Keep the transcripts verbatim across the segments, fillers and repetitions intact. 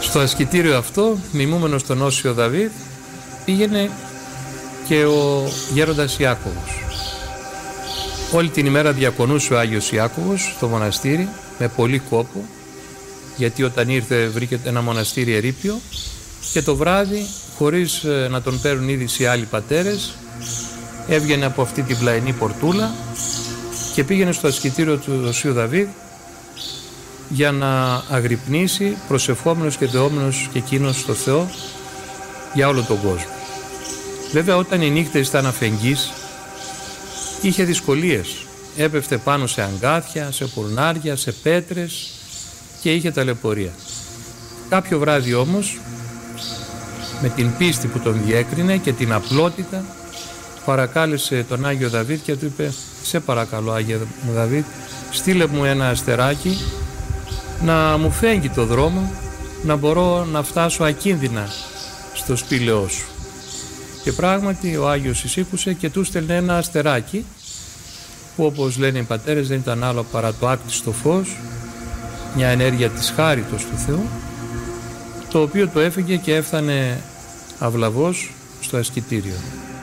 Στο ασκητήριο αυτό, μιμούμενο στον Όσιο Δαβίδ, πήγαινε και ο γέροντας Ιάκωβος. Όλη την ημέρα διακονούσε ο Άγιος Ιάκωβος στο μοναστήρι με πολύ κόπο, γιατί όταν ήρθε βρήκε ένα μοναστήρι ερείπιο, και το βράδυ, χωρίς να τον παίρνουν είδηση οι άλλοι πατέρες, έβγαινε από αυτή την πλαϊνή πορτούλα και πήγαινε στο ασκητήριο του Οσίου Δαβίδ για να αγρυπνήσει, προσευχόμενος και δεόμενος και εκείνος στο Θεό για όλο τον κόσμο. Βέβαια, όταν οι νύχτες ήταν αφεγγείς, είχε δυσκολίες. Έπεφτε πάνω σε αγκάθια, σε πουρνάρια, σε πέτρες και είχε ταλαιπωρία. Κάποιο βράδυ όμως, με την πίστη που τον διέκρινε και την απλότητα, παρακάλεσε τον Άγιο Δαβίδ και του είπε: «Σε παρακαλώ, Άγιε μου Δαβίδ, στείλε μου ένα αστεράκι να μου φέγγει το δρόμο, να μπορώ να φτάσω ακίνδυνα στο σπήλαιό σου». Και πράγματι ο Άγιος εισήκουσε και του στέλνε ένα αστεράκι που, όπως λένε οι πατέρες, δεν ήταν άλλο παρά το άκτιστο φως, μια ενέργεια της χάριτος του Θεού, το οποίο το έφεγε και έφτανε αυλαβώς στο ασκητήριο.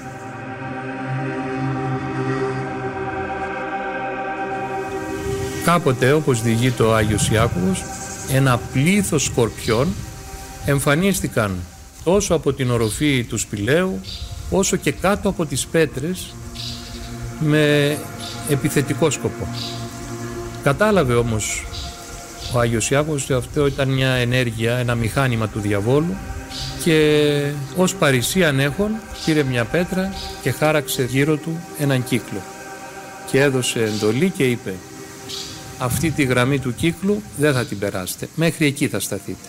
Κάποτε, όπως διηγείται ο Άγιος Ιάκωβος, ένα πλήθος σκορπιών εμφανίστηκαν τόσο από την οροφή του σπηλαίου όσο και κάτω από τις πέτρες με επιθετικό σκοπό. Κατάλαβε όμως ο Άγιος Ιάκωβος ότι αυτό ήταν μια ενέργεια, ένα μηχάνημα του διαβόλου, και ως παρησία ανέχον πήρε μια πέτρα και χάραξε γύρω του έναν κύκλο και έδωσε εντολή και είπε: «Αυτή τη γραμμή του κύκλου δεν θα την περάσετε, μέχρι εκεί θα σταθείτε».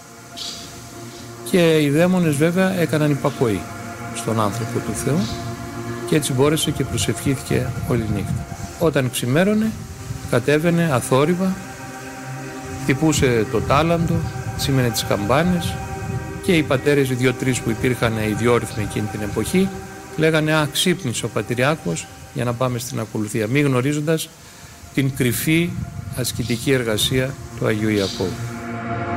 Και οι δαίμονες βέβαια έκαναν υπακοή στον άνθρωπο του Θεού και έτσι μπόρεσε και προσευχήθηκε όλη νύχτα. Όταν ξημέρωνε, κατέβαινε αθόρυβα, χτυπούσε το τάλαντο, σήμαινε τις καμπάνες, και οι πατέρες, οι δύο-τρεις που υπήρχαν ιδιόρυθμοι εκείνη την εποχή, λέγανε: «Α, ξύπνησε ο Πατηριάκος για να πάμε στην ακολουθία», μη γνωρίζοντας την κρυφή ασκητική εργασία του Αγίου Ιακώβου.